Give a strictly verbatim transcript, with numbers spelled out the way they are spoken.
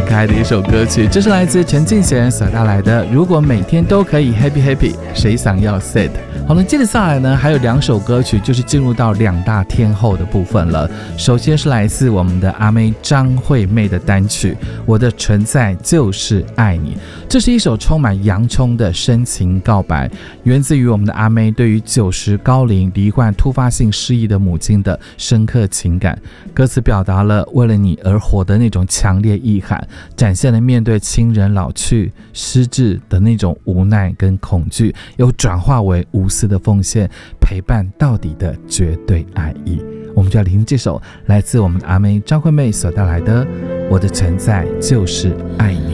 可爱的一首歌曲，这是来自陈敬贤所带来的如果每天都可以 happy happy 谁想要 sad。 好了，接着下来呢还有两首歌曲，就是进入到两大天后的部分了。首先是来自我们的阿妹张惠妹的单曲我的存在就是爱你，这是一首充满洋葱的深情告白，源自于我们的阿妹对于九十高龄罹患突发性失忆的母亲的深刻情感。歌词表达了为了你而活的那种强烈意涵，展现了面对亲人老去失智的那种无奈跟恐惧，又转化为无私的奉献，陪伴到底的绝对爱意。我们就要聆听这首来自我们的阿妹张惠妹所带来的我的存在就是爱你。